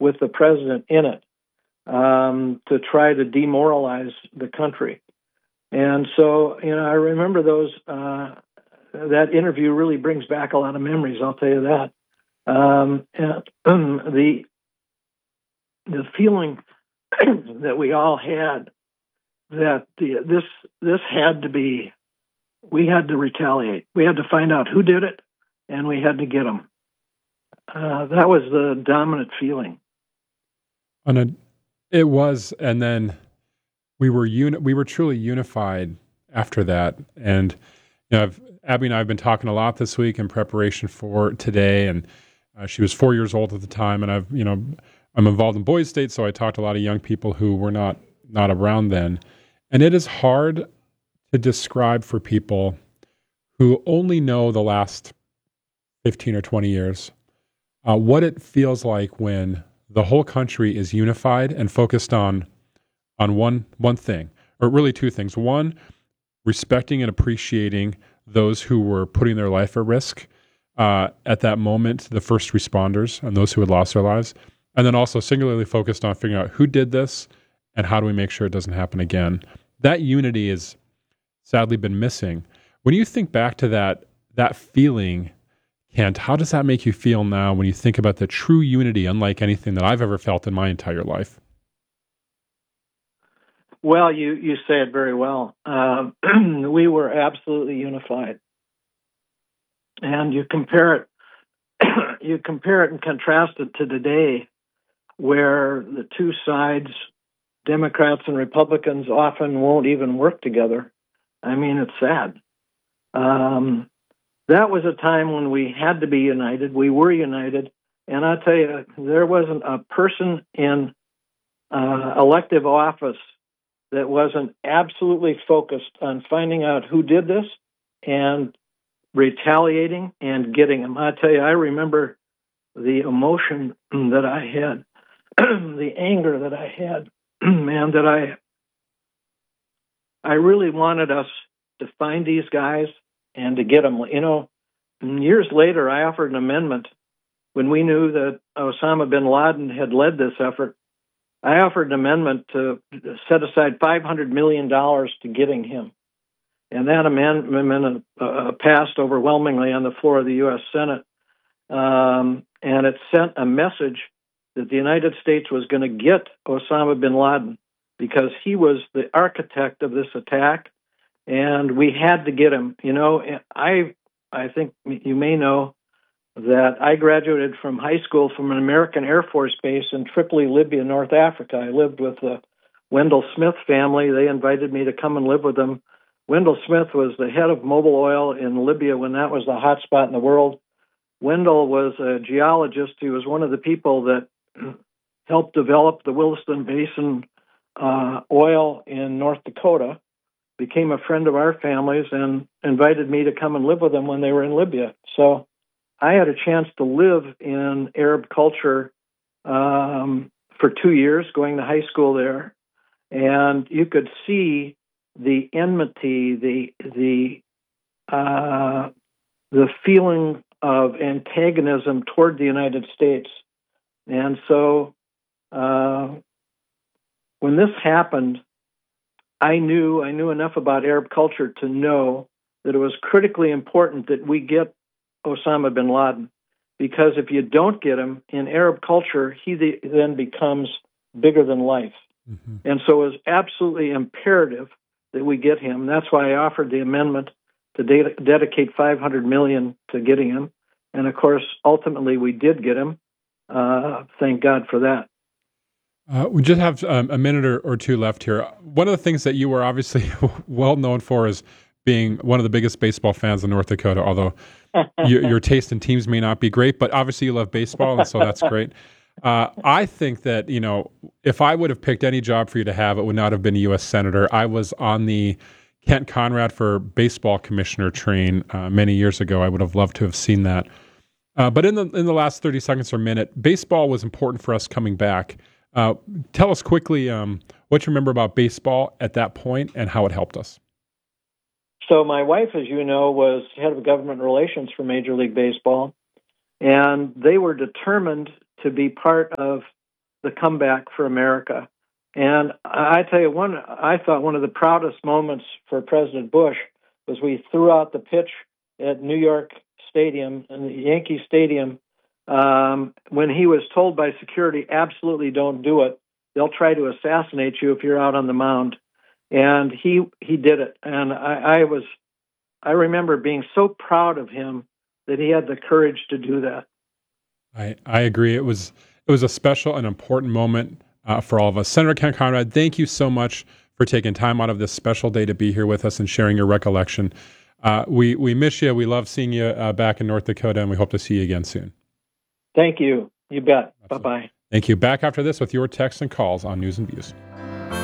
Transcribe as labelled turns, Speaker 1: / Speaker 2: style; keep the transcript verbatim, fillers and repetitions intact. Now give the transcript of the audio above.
Speaker 1: with the president in it um, to try to demoralize the country. And so, you know, I remember those. Uh, that interview really brings back a lot of memories. I'll tell you that. Um, and um, the the feeling that we all had that the, this this had to be. We had to retaliate. We had to find out who did it, and we had to get them. Uh, that was the dominant feeling.
Speaker 2: And a, it was, and then we were uni- we were truly unified after that. And you know, I've, Abby and I have been talking a lot this week in preparation for today. And uh, she was four years old at the time, and I've you know I'm involved in Boys State, so I talked to a lot of young people who were not not around then. And it is hard to describe for people who only know the last fifteen or twenty years uh, what it feels like when the whole country is unified and focused on on one one thing, or really two things. One, respecting and appreciating those who were putting their life at risk uh, at that moment, the first responders and those who had lost their lives, and then also singularly focused on figuring out who did this and how do we make sure it doesn't happen again. That unity is sadly been missing. When you think back to that that feeling, Kent, how does that make you feel now when you think about the true unity, unlike anything that I've ever felt in my entire life?
Speaker 1: Well, you, you say it very well. Uh, we were absolutely unified. And you compare it, you compare it and contrast it to today, where the two sides, Democrats and Republicans, often won't even work together. I mean, it's sad. Um, that was a time when we had to be united. We were united. And I tell you, there wasn't a person in uh, elective office that wasn't absolutely focused on finding out who did this and retaliating and getting them. I tell you, I remember the emotion that I had, the anger that I had, man, that I I really wanted us to find these guys and to get them. You know, years later, I offered an amendment when we knew that Osama bin Laden had led this effort. I offered an amendment to set aside five hundred million dollars to getting him. And that amendment uh, passed overwhelmingly on the floor of the U S Senate. Um, and it sent a message that the United States was going to get Osama bin Laden because he was the architect of this attack, and we had to get him. You know, I I think you may know that I graduated from high school from an American Air Force base in Tripoli, Libya, North Africa. I lived with the Wendell Smith family. They invited me to come and live with them. Wendell Smith was the head of Mobil Oil in Libya when that was the hot spot in the world. Wendell was a geologist. He was one of the people that helped develop the Williston Basin uh, oil in North Dakota, became a friend of our families, and invited me to come and live with them when they were in Libya. So I had a chance to live in Arab culture um, for two years, going to high school there, and you could see the enmity, the the uh, the feeling of antagonism toward the United States. And so uh, when this happened, I knew I knew enough about Arab culture to know that it was critically important that we get Osama bin Laden, because if you don't get him in Arab culture, he the, then becomes bigger than life. Mm-hmm. And so it was absolutely imperative that we get him. That's why I offered the amendment to de- dedicate five hundred million dollars to getting him. And of course, ultimately, we did get him. Uh, thank God for that.
Speaker 2: Uh, we just have um, a minute or, or two left here. One of the things that you were obviously well known for is being one of the biggest baseball fans in North Dakota, although your, your taste in teams may not be great, but obviously you love baseball, and so that's great. Uh, I think that, you know, if I would have picked any job for you to have, it would not have been a U S Senator. I was on the Kent Conrad for baseball commissioner train uh, many years ago. I would have loved to have seen that. Uh, but in the in the last thirty seconds or minute, baseball was important for us coming back. Uh, tell us quickly um, what you remember about baseball at that point and how it helped us.
Speaker 1: So my wife, as you know, was head of government relations for Major League Baseball, and they were determined to be part of the comeback for America. And I tell you, one I thought one of the proudest moments for President Bush was we threw out the pitch at New York Stadium, in the Yankee Stadium, um, when he was told by security, absolutely don't do it. They'll try to assassinate you if you're out on the mound. And he he did it. And I, I was I remember being so proud of him that he had the courage to do that.
Speaker 2: I, I agree. It was it was a special and important moment uh, for all of us. Senator Ken Conrad, thank you so much for taking time out of this special day to be here with us and sharing your recollection. Uh, we, we miss you. We love seeing you uh, back in North Dakota, and we hope to see you again soon.
Speaker 1: Thank you. You bet. Absolutely. Bye-bye.
Speaker 2: Thank you. Back after this with your texts and calls on News and Views.